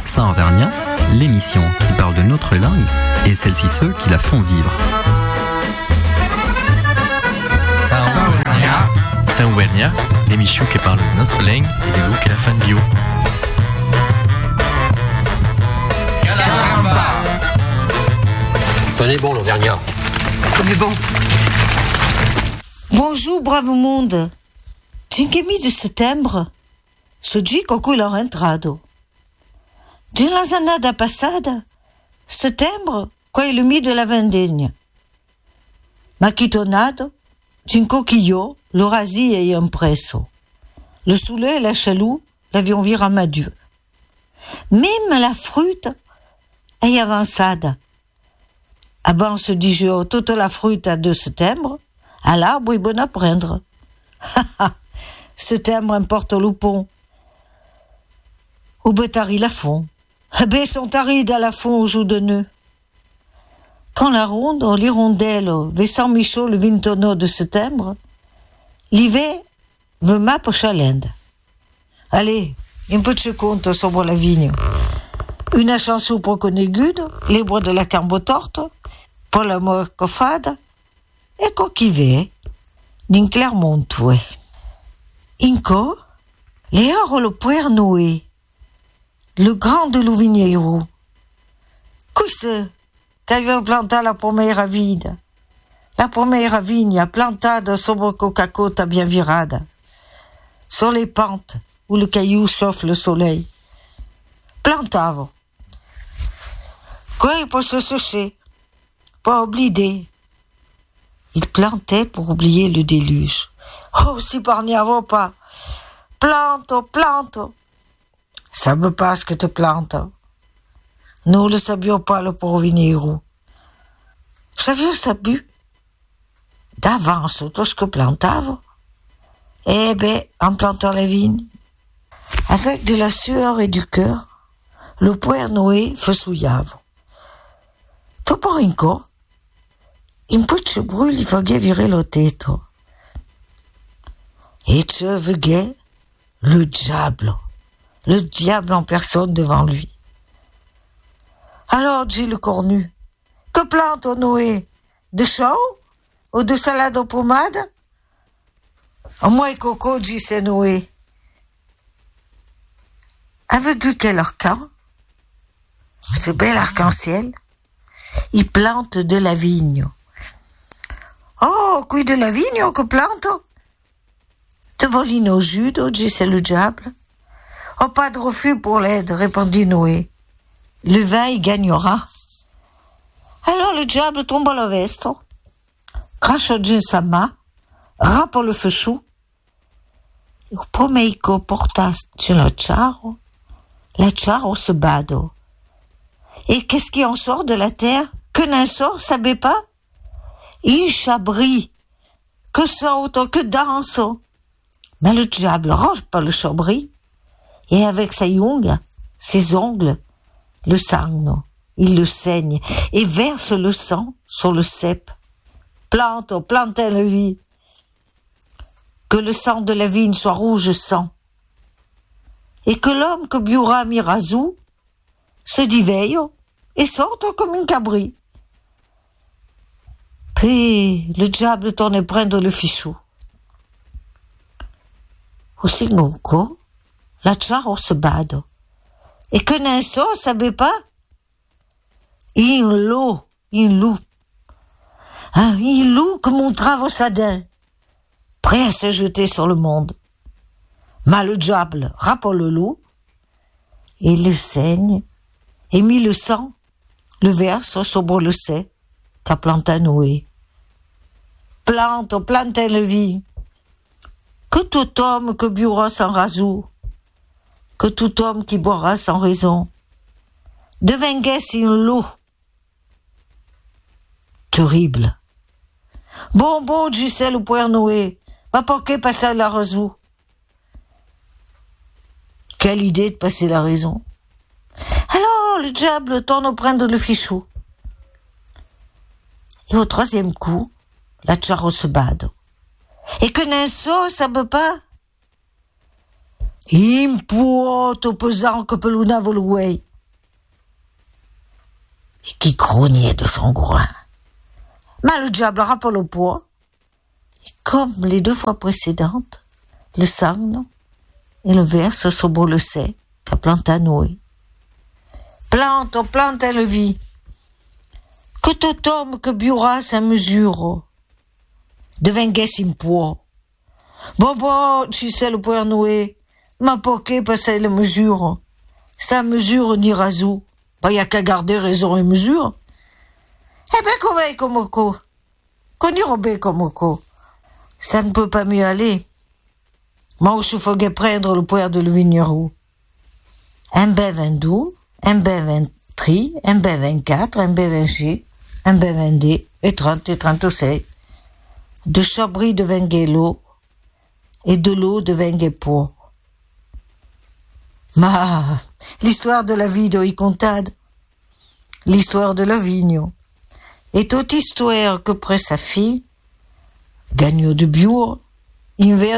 Saint-Auvergnat, l'émission qui parle de notre langue et celles-ci ceux qui la font vivre. Saint-Auvergnat, l'émission qui parle de notre langue et de vous qui la font vivre. Tenez bon l'Auvergnat. Tenez bon. Bonjour, bravo monde. 5 de settembre, oggi con l'ho entrato. Nella giornata passata, settembre, qua è il mese della vendemmia. Ma chi tornato, cinque lo rasi e impresso. Le soleil et la chalou l'avions vu ramadieu. Même la fruite est avançada. Avant se digeait toute la fruite à 2 settembre, à l'arbre est bon à prendre. Settembre importe le pont. Ou betari la fond. Ben sont arides à la fond au jour de nœud. Quand la ronde, l'hirondelle, ve San Michaud le 29 de septembre, l'hiver veut ma pochalende. Allez, un peu de conte sobre la vigne. Une chanson pour conégude, les bois de la cambotorte, pour la morcofade, et coquille, d'un Clermont-Toué. Inco, les heures le Père Noé, le grand de l'Ouvigneiro. Qui c'est qu'avait planté la première vide? La première vigne plantée sobre Coca-Cola bien virada, sur les pentes où le caillou chauffe le soleil. Plantava. Quoi pour se sécher, pas oublier. Il plantait pour oublier le déluge. Oh, si par n'y avait pas. Plante, plante. Ça veut pas ce que te plante. Nous ne savions pas le Provigneiro. J'avais sabu d'avance tout ce que plantava. Eh ben, en plantant la vigne, avec de la sueur et du cœur, le Père Noé fessouillava. Dopo rinco, un peu de bruit il faisait virer le tête. Et tu voyais le diable en personne devant lui. Alors dit le cornu, que plante Noé? De chou ou de salade aux pommades? Moi et Coco, dit c'est Noé. Avez-vous quel arcan? Ce bel arc-en-ciel, il plante de la vigne. Oh, qui de la vigne que plante? De volino judo, dit c'est le diable. Oh, pas de refus pour l'aide, répondit Noé. Le vin, il gagnera. Alors le diable tombe à la veste, crache Dieu sa main, râpe le feu chou. Au premier coup porta sur la charo se bado. Et qu'est-ce qui en sort de la terre? Que n'en sort, savez pas? Un chabri, que saute, que danse. Mais le diable range pas le chabri, et avec ses ongles, le sang, il le saigne, et verse le sang sur le cep. Plante la vie. Que le sang de la vigne soit rouge sang. Et que l'homme que Biura Mirazou se diveille et sorte comme une cabri. Puis le diable tourne prendre le fichou. Aussi gonco, la charo se bado. Et que n'en savait pas? Un loup. Un loup que montrava Sadin, prêt à se jeter sur le monde. Mais le diable râpe le loup, et le saigne, et mit le sang, le verse sobre le sait, qu'a planté Noé. Plante la vie. Que tout homme que buera sans razou, que tout homme qui boira sans raison, devinguesse un loup. Terrible. Bon, dit c'est le Père Noé, va pas que passer la raison. Quelle idée de passer la raison. Alors, le diable tourne prendre le fichou. Et au troisième coup, la charo se bado. Et que n'en ça veut pas? Impuoto pesant que peluna voluei. et qui grognait de son groin. Mais le diable rappelle le poids, et comme les 2 fois précédentes, le sang et le verse sur beau le sait qu'a planta Noé. Plante, elle vit. Que tout homme que biura sa mesure, devengue sin poids. Bon, tu sais le père Noé, m'a poqué passer la mesure. Sa mesure ni razou, pas y a qu'à garder raison et mesure. Eh ben, qu'on veille comme co, qu'on y robé comme co. Ça ne peut pas mieux aller. Moi, je faut prendre le poire de le vigneron. Un bé 22, un bé 23, un bé 24, un bé 26, un bé 22, et 30 et 36. De chabris de l'eau, et de l'eau de poids. Ma, l'histoire de la vie de Icontade, l'histoire de la vigne, et toute histoire que près sa fille, gagne de Biour, in